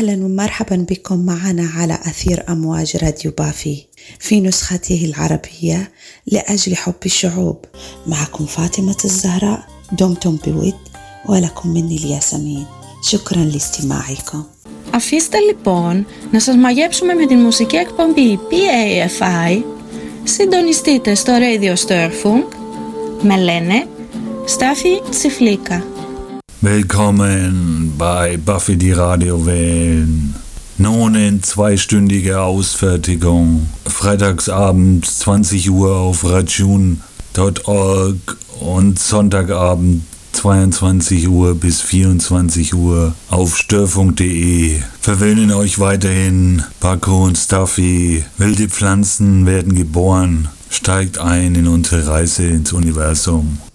أهلا ومرحبا بكم معنا على أثير أمواج راديو بافي في نسخته العربية لأجل حب الشعوب. معكم فاطمة الزهراء، دمتم بود ولكم مني الياسمين. شكرا لاستماعكم. Αφήστε λοιπόν να σας μαγέψουμε με την μουσική εκπομπή PAFI. Συντονιστείτε στο Radio Störfunk. Με λένε Στάφη Τσιφλίκα. Willkommen bei Buffy die Radiowellen. Nun in zweistündiger Ausfertigung. Freitagsabend 20 Uhr auf rajun.org und Sonntagabend 22 Uhr bis 24 Uhr auf störfunk.de. Verwöhnen euch weiterhin Paco und Stuffy. Wilde Pflanzen werden geboren. Steigt ein in unsere Reise ins Universum.